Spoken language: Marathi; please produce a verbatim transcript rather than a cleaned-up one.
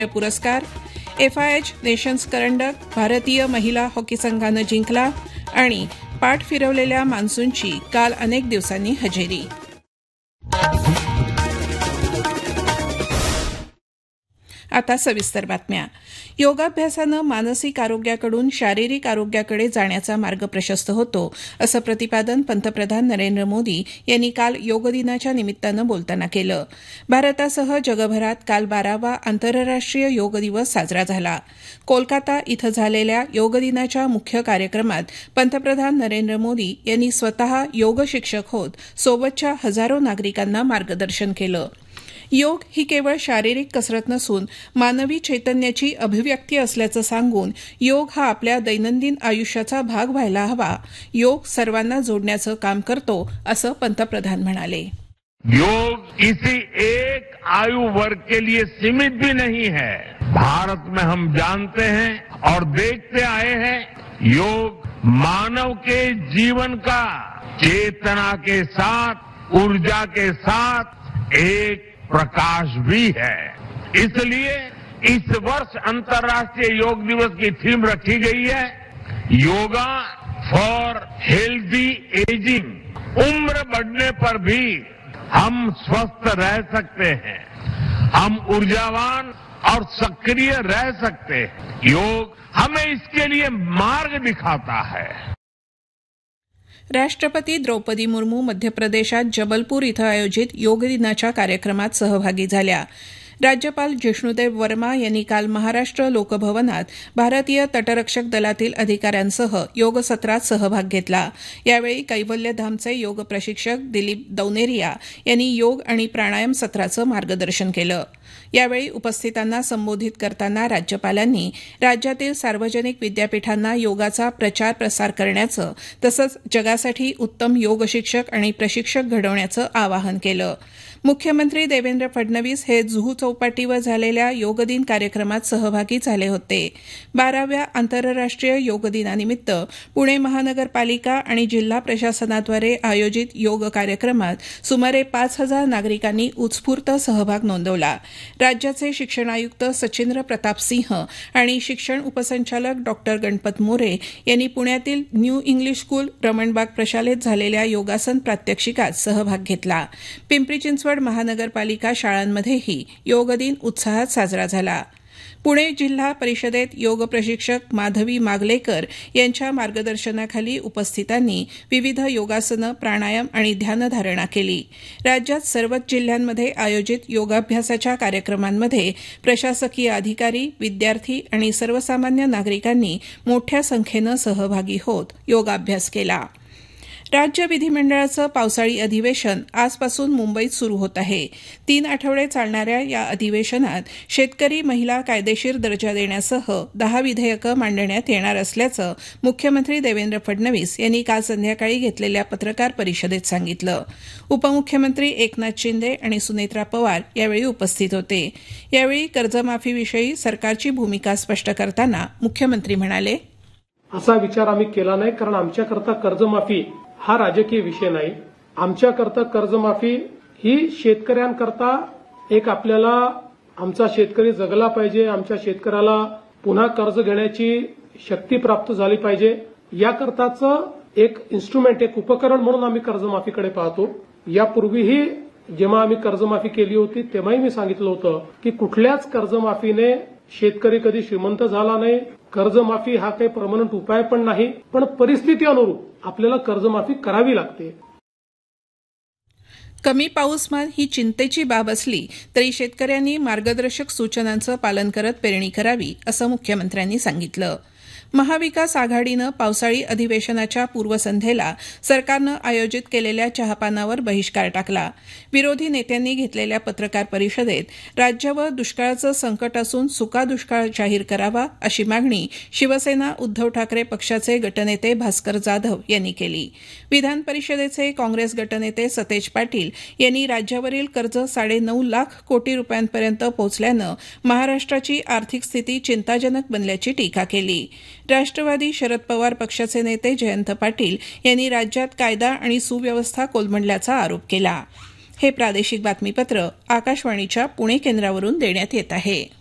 पुरस्कार, एफआयएच नेशन्स करंडक भारतीय महिला हॉकी संघानं जिंकला आणि पाठ फिरवलेल्या मान्सूनची काल अनेक दिवसांनी हजेरी. आता सविस्तर बातम्या. योगाभ्यासानं मानसिक आरोग्याकडून शारीरिक आरोग्याकडे जाण्याचा मार्ग प्रशस्त होतो, असं प्रतिपादन पंतप्रधान नरेंद्र मोदी यांनी काल योग दिनाच्या निमित्तानं बोलताना केलं. भारतासह जगभरात काल बारावा आंतरराष्ट्रीय योग दिवस साजरा झाला. कोलकाता इथं झालेल्या योग दिनाच्या मुख्य कार्यक्रमात पंतप्रधान नरेंद्र मोदी यांनी स्वतः योग शिक्षक होत सोबतच्या हजारो नागरिकांना मार्गदर्शन केलं. योग ही केवळ शारीरिक कसरत नसून मानवी चैतन्याची अभिव्यक्ती असल्याचं सांगून योग हा आपल्या दैनंदिन आयुष्याचा भाग व्हायला हवा. योग सर्वांना जोडण्याचं काम करतो, असं पंतप्रधान म्हणाले. योग किसी एक आयु वर्ग के लिए सीमित भी नहीं है. भारत में हम जानते हैं और देखते आए हैं, योग मानव के जीवन का चेतना के साथ, ऊर्जा के साथ एक प्रकाश भी है. इसलिए इस वर्ष अंतर्राष्ट्रीय योग दिवस की थीम रखी गई है, योगा फॉर हेल्दी एजिंग. उम्र बढ़ने पर भी हम स्वस्थ रह सकते हैं, हम ऊर्जावान और सक्रिय रह सकते हैं. योग हमें इसके लिए मार्ग दिखाता है. राष्ट्रपती द्रौपदी मुर्मू मध्य प्रदेशात जबलपूर इथं आयोजित योग दिनाच्या कार्यक्रमात सहभागी झाल्या. राज्यपाल जिष्णुदेव वर्मा यांनी काल महाराष्ट्र लोकभवनात भारतीय तटरक्षक दलातील अधिकाऱ्यांसह योग सत्रात सहभाग घेतला. यावेळी कैवल्यधामचे योग प्रशिक्षक दिलीप दौनेरिया यांनी योग आणि प्राणायाम सत्राचं मार्गदर्शन केलं. यावेळी उपस्थितांना संबोधित करताना राज्यपालांनी राज्यातील सार्वजनिक विद्यापीठांना योगाचा प्रचार प्रसार करण्याचं तसंच जगासाठी उत्तम योग शिक्षक आणि प्रशिक्षक घडवण्याचं आवाहन केलं. मुख्यमंत्री देवेंद्र फडणवीस हे जुहू चौपाटीवर झालेल्या योग दिन कार्यक्रमात सहभागी झाले होते. बाराव्या आंतरराष्ट्रीय योग दिनानिमित्त पुणे महानगरपालिका आणि जिल्हा प्रशासनाद्वारे आयोजित योग कार्यक्रमात सुमारे पाच हजार नागरिकांनी उत्स्फूर्त सहभाग नोंदवला. राज्याचे शिक्षण आयुक्त सचिंद्र प्रताप सिंह आणि शिक्षण उपसंचालक डॉक्टर गणपत मोरे यांनी पुण्यातील न्यू इंग्लिश स्कूल रमणबाग प्रशालेत झालेल्या योगासन प्रात्यक्षिकात सहभाग घेतला. पिंपरी चिंचवड महानगरपालिका शाळांमध्येही योग दिन उत्साहात साजरा झाला. पुणे जिल्हा परिषदेत योग प्रशिक्षक माधवी मागलेकर यांच्या मार्गदर्शनाखाली उपस्थितांनी विविध योगासनं, प्राणायाम आणि ध्यानधारणा केली. राज्यात सर्वच जिल्ह्यांमध्ये आयोजित योगाभ्यासाच्या कार्यक्रमांमध्ये प्रशासकीय अधिकारी, विद्यार्थी आणि सर्वसामान्य नागरिकांनी मोठ्या संख्येनं सहभागी होत योगाभ्यास केला. राज्य विधिमंडळाचं पावसाळी अधिवेशन आजपासून मुंबईत सुरू होत आहे. तीन आठवडे चालणाऱ्या या अधिवेशनात शेतकरी महिला कायदेशीर दर्जा देण्यासह दहा विधेयकं मांडण्यात येणार असल्याचं मुख्यमंत्री देवेंद्र फडणवीस यांनी काल संध्याकाळी घेतलेल्या पत्रकार परिषदेत सांगितलं. उपमुख्यमंत्री एकनाथ शिंदे आणि सुनेत्रा पवार यावेळी उपस्थित होते. यावेळी कर्जमाफीविषयी सरकारची भूमिका स्पष्ट करताना मुख्यमंत्री म्हणाले, असा विचार आम्ही केला नाही, कारण आमच्याकरता कर्जमाफी हा राजकीय विषय नाही. आमच्याकरता कर्जमाफी ही शेतकऱ्यांकरता एक, आपल्याला आमचा शेतकरी जगला पाहिजे, आमच्या शेतकऱ्याला पुन्हा कर्ज घेण्याची शक्ती प्राप्त झाली पाहिजे, याकरताचं एक इन्स्ट्रुमेंट, एक उपकरण म्हणून आम्ही कर्जमाफीकडे पाहतो. यापूर्वीही जेव्हा आम्ही कर्जमाफी केली होती तेव्हाही मी सांगितलं होतं की कुठल्याच कर्जमाफीने शेतकरी कधी श्रीमंत झाला नाही. कर्जमाफी हा काही परमनंट उपाय पण नाही, पण परिस्थिती अनुरूप आपल्याला कर्जमाफी करावी लागते. कमी पाऊसमान ही चिंतेची बाब असली तरी शेतकऱ्यांनी मार्गदर्शक सूचनांचं पालन करत पेरणी करावी, असं मुख्यमंत्र्यांनी सांगितलं. महाविकास आघाडीनं पावसाळी अधिवेशनाच्या पूर्वसंध्येला सरकारनं आयोजित केलेल्या चहापानावर बहिष्कार टाकला. विरोधी नेत्यांनी घेतलेल्या पत्रकार परिषदेत राज्यावर दुष्काळाचं संकट असून सुका दुष्काळ जाहीर करावा अशी मागणी शिवसेना उद्धव ठाकरे पक्षाचे गटनेते भास्कर जाधव यांनी केली. विधान परिषदेचे काँग्रेस गटनेते सतेज पाटील यांनी राज्यावरील कर्ज साडेनऊ लाख कोटी रुपयांपर्यंत पोहोचल्यानं महाराष्ट्राची आर्थिक स्थिती चिंताजनक बनल्याची टीका केली. राष्ट्रवादी शरद पवार पक्षाचे नेते जयंत पाटील यांनी राज्यात कायदा आणि सुव्यवस्था कोलमडल्याचा आरोप केला. हे प्रादेशिक बातमीपत्र आकाशवाणीच्या पुणे केंद्रावरून देण्यात येत आहे.